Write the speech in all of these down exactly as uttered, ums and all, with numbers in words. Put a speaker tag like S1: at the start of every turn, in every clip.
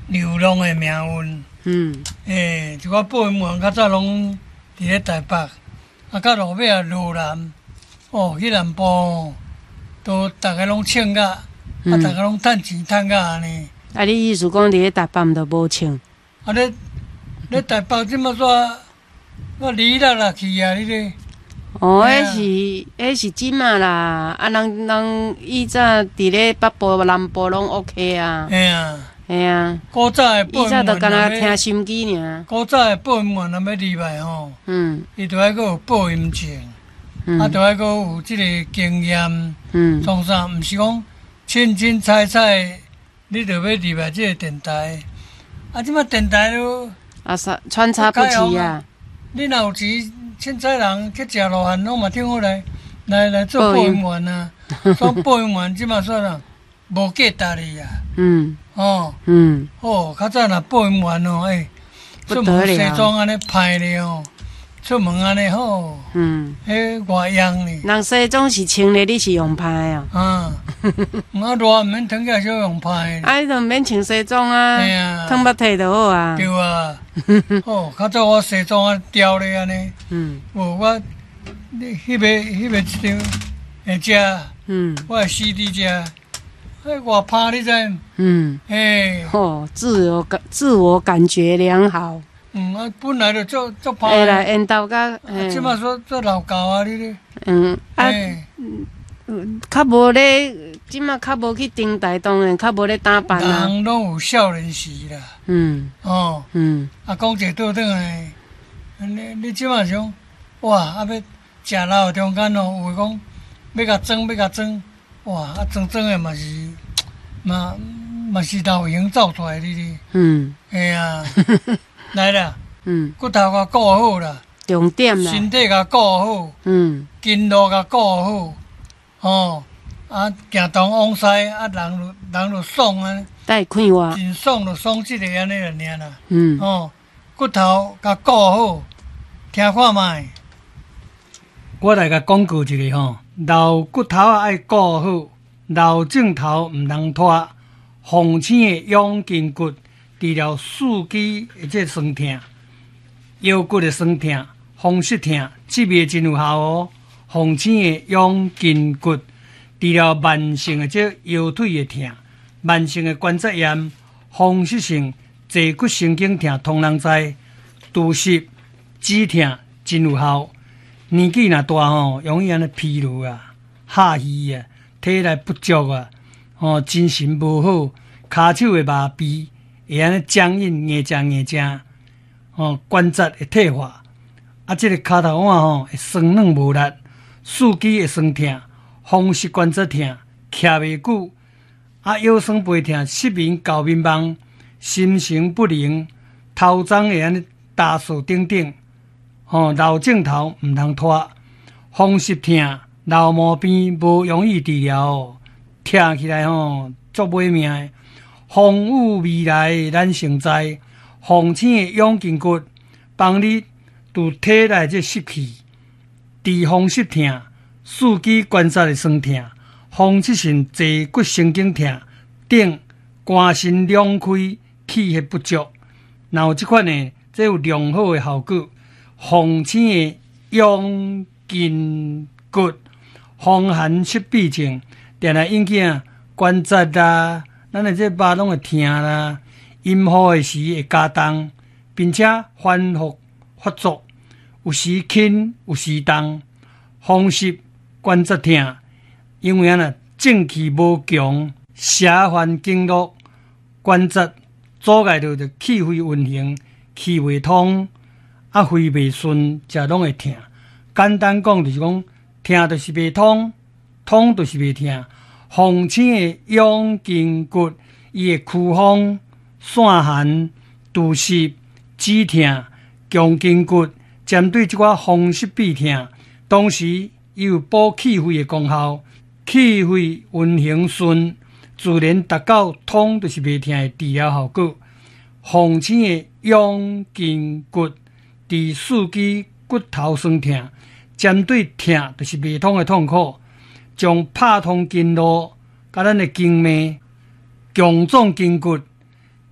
S1: 流浪的命运。嗯，诶，一寡保育员较早拢伫咧台北，啊，到落尾啊落南，哦，去南部都逐个拢穿甲，啊，逐个拢趁钱趁甲安尼。
S2: 啊，你意思讲伫咧台北毋着无穿？
S1: 啊，咧咧台北即么煞，我离啦啦去啊，你咧。
S2: 哦，迄是迄是即嘛啦，啊，人人以前伫咧北部、南部拢 OK 啊。
S1: 嘿啊，
S2: 嘿啊。
S1: 古早的保育员，以
S2: 前着干那听心机尔。
S1: 古早的保育员若要入来吼，嗯，伊着爱阁有保音证，嗯，啊，着爱阁有即个经验，嗯，创啥？毋是讲凊凊彩彩，你着要入来即个电台，啊，即马电台都
S2: 啊，穿插不齐啊。
S1: 你若有钱。凊彩人去食路饭，拢嘛听好来来来做保育员啊！做保育员即马说啦，无价值哩啊！嗯，哦，嗯，哦，较早若保育员哦，诶，出门西装安尼歹哩哦，出门安尼好，嗯，迄外样哩。
S2: 人西装是穿的，你是用歹啊？
S1: 啊，我热毋免脱起来小用歹。
S2: 啊，你著毋免穿西装啊，脱目体就好啊。
S1: 对啊。哦，较早我西装啊雕咧安尼，嗯，哦，我迄个迄个一张会食，嗯，我会 C D 食，迄外拍你知？嗯，
S2: 哎，哦，自我感自我感觉良好。
S1: 嗯，啊，本来就做做拍。
S2: 会啦，缘投甲，
S1: 即马说做老狗啊，你咧？
S2: 嗯，啊，较无咧，即马较无去顶台，当然较无咧打扮啊。
S1: 人拢有少年时啦。嗯。哦。嗯。啊，讲一个倒转来，你你即马想，哇！啊要食老中间哦，有诶讲要甲装，要甲装，哇！啊装装诶嘛是，嘛嘛是老型走出来的哩。嗯。嘿啊。来啦。嗯。骨头甲顾好啦。
S2: 重点啦。
S1: 身体甲顾好。嗯。筋络甲顾好。哦，啊，行东往西，啊，人就人就爽啊，
S2: 带看我，
S1: 真爽就爽即个安尼就尔啦。嗯，哦，骨头甲顾好，听看卖。我来甲讲句一个吼，老骨头啊爱顾好，老镜头毋通拖。红星的养筋骨，治疗四肢的这酸痛、腰骨的酸痛、风湿痛，这味真有效哦。红星的养筋骨，治疗慢性的这腰腿的痛、慢性的关节炎、风湿性坐骨神经痛，通人知。除湿止痛真有效。年纪若大吼，容易安尼疲劳啊、下虚啊、体力不足啊，吼、哦、精神无好，骹手会麻痹，会安尼僵硬、硬正硬正，吼关节会退化，啊，这个骹头腕吼会酸软无力。四肢会酸痛，风湿关节痛，徛袂久，啊腰酸背痛，失眠、搞迷茫，心神不宁，头鬃会安尼打扫等等，吼、哦、老镜头毋通拖，风湿痛、老毛病无容易治疗哦，听起来吼足买命的。风雨未来咱成知，红星的养筋骨，帮你除体内这湿气。治风湿痛、四肢关节的酸痛、风湿性坐骨神经痛等肝肾两开、气血不足，若有即款呢，这有良好的效果。红星的养筋骨，风寒湿痹症，定来引起啊关节啦，咱的这肉拢会痛啦，阴雨的时会加重，并且反复发作。有时轻，有时重，风湿关节痛，因为啊呢正气无强，邪烦经络，关节阻碍着着气血运行，气未通，啊肺未顺，才拢会痛。简单讲就是讲，痛就是未通，通就是未痛。风星的养筋骨，伊会驱风、散寒、除湿、止痛、强筋骨。针对这款风湿痹痛，同时伊有补气血的功效，气血运行顺，自然达到通就是袂痛的治疗效果。风星的养筋骨，治四肢骨头酸痛，针对痛就是袂通的痛苦，将拍通经络，甲咱的经脉、强壮筋骨，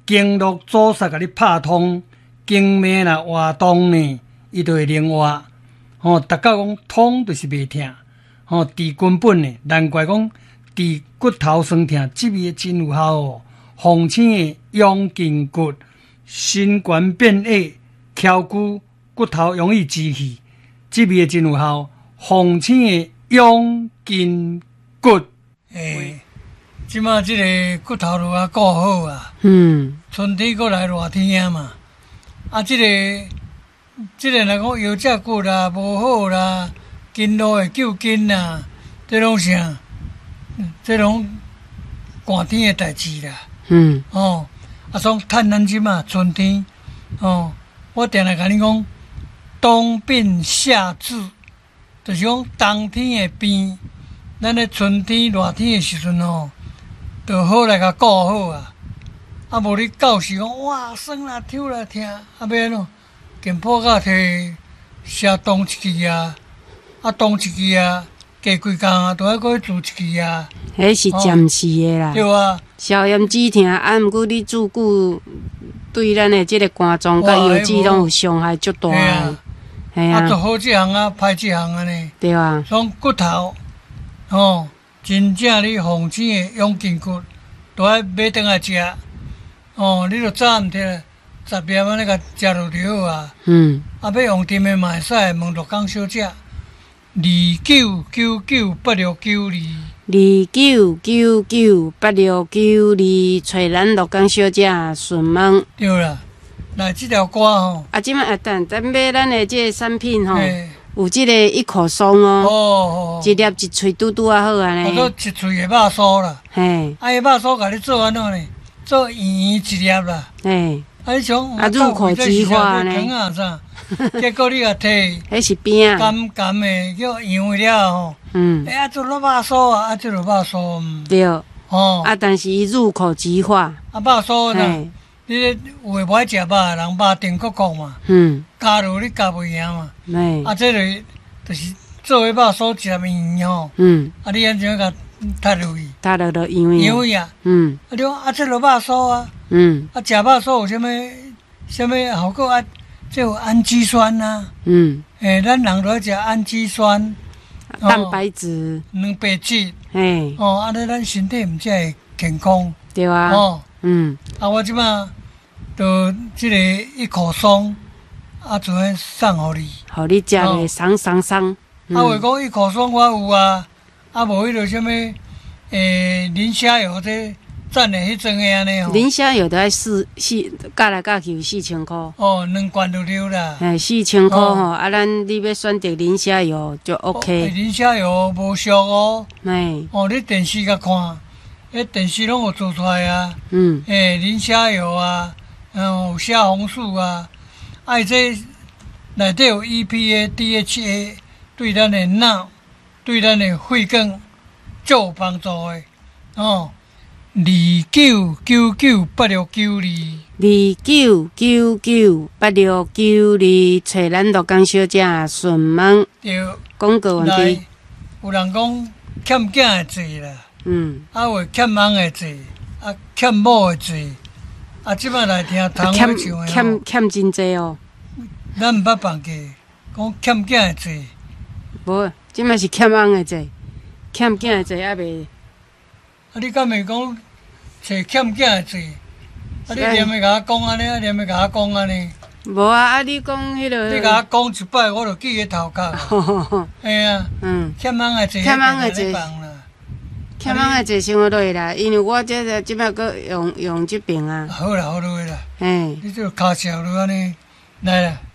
S1: 经络阻塞，甲你拍通，经脉若活动呢，伊就会灵活。吼、哦，逐个讲痛就是袂痛。吼、哦，治根本呢，难怪讲治骨头酸痛，即味真有效哦。红青的养筋骨，心冠变矮，翘骨骨头容易积气，即味真有效。红青的养筋骨，诶，即马即个骨头如啊顾好啊。嗯。春天过来热天啊嘛，啊，即、这个即、这个若讲腰脊骨啦无好啦，筋络会揪筋啦，这拢啥？这拢寒天的代志啦。嗯。哦，啊，从趁咱即马春天，哦，我定来甲你讲，冬病夏治，就是讲冬天的病，咱咧春天热天的时阵吼，就好来甲顾好啊。啊，无你到时讲哇，酸啦、抽啦、痛，啊，要安怎？健保甲摕写冻一支啊，啊，冻一支啊，加几工啊，都要搁去做一支啊。
S2: 迄是暂时的啦。
S1: 对啊。消
S2: 炎止痛，啊，毋过你煮久，对咱的即个肝脏甲腰子拢有伤害足大的。系啊。啊，
S1: 做好即项啊，歹即项安尼。
S2: 对啊。
S1: 从骨头，吼，真正你红青的养筋骨，都爱买倒来食。哦，你著早毋摕十粒安尼甲食落就好啊。嗯。啊，要用甜的嘛会使，问陆港小姐，二九九九八六九二。
S2: 二九九九八六九二，找咱陆港小姐询问。
S1: 对啦，来即条歌吼。啊，
S2: 即摆啊，等咱买咱的即个产品吼，有即个一口松哦。哦。一粒一喙拄拄啊好安尼。
S1: 我做一喙的肉酥啦。嘿。啊，伊肉酥甲你做安怎呢？做圆圆一粒啦。嘿。啊，你想
S2: 啊，入口即化呢？
S1: 糖啊啥？结果你甲摕。
S2: 迄是饼。
S1: 甘甘的叫洋的了吼。嗯。哎呀，做肉酥啊，啊，做肉酥。
S2: 对。哦。啊，但是伊入口即化。
S1: 啊，肉酥呢？你咧有诶无爱食肉诶人，肉定国国嘛。嗯。加入你加袂赢嘛。哎。啊，这个就是做诶肉酥食面吼。嗯。啊，你安怎甲踏入去？
S2: 踏入落洋
S1: 洋味啊。嗯。啊，你讲啊，这个肉酥啊。嗯。啊，食肉酥有啥物？啥物效果啊？即有氨基酸呐。嗯。诶，咱人都要食氨基酸。
S2: 蛋白质。
S1: 蛋白质。嘿。哦，安尼咱身体毋才会健康。
S2: 对啊。哦。嗯。
S1: 啊，我即马就即个一口松，啊，就会送互你。
S2: 互你食个爽爽爽。
S1: 啊，话讲一口松我有啊，啊无迄个啥物诶，磷虾油这赞的迄种的安尼吼。
S2: 磷虾油都爱四四，加来加去有四千箍。
S1: 哦，两罐就对啦。
S2: 嘿，四千箍吼，啊，咱你要选择磷虾油就 OK。
S1: 磷虾油无俗哦。哎。哦，你电视甲看。迄电视拢有做出来啊，嗯，诶，磷虾油啊，嗯，有虾红素啊，啊，伊这内底有 E P A、D H A， 对咱的脑、对咱的肺更足有帮助的。哦，二九九九八六九二，
S2: 二九九九八六九二，找咱陆港小姐询问。
S1: 对。
S2: 广告问题。
S1: 有人讲欠囝的济啦。嗯，啊，有欠翁的济，啊，欠某的济，啊，即摆来听唐话唱的
S2: 吼，欠欠真济哦。
S1: 咱毋捌放假，讲欠囝的济。
S2: 无，即摆是欠翁的济，欠囝的济还袂。
S1: 啊，你敢袂讲找欠囝的济？啊，你连袂甲我讲安尼，啊，连袂甲我讲安尼。
S2: 无啊，啊，你讲迄个。
S1: 你甲我讲一摆，我就记喺头壳。哎啊，嗯，欠翁的济，
S2: 欠翁的济。欠翁的济先落啦，因为我这个即摆搁用用即边啊。
S1: 好啦，好落啦。嘿，你就卡笑落安尼，来啦。